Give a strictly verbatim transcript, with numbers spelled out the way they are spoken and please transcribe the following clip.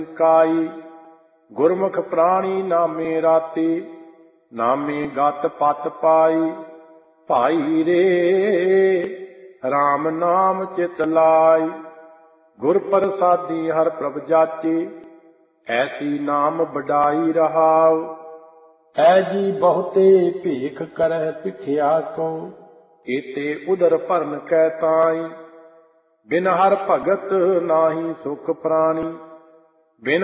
काई। गुरमुख प्राणी नामे राते, नामे गत पत पाई। भाई रे राम नाम चित लाई, गुर प्रसादी हर प्रभ जाचे। ऐसी नाम बड़ाई रहाओ, ऐ जी बहुते भेख करह पिठिया को। एते उदर भरन कै ताई, बिन हर भगत नाही सुख प्राणी।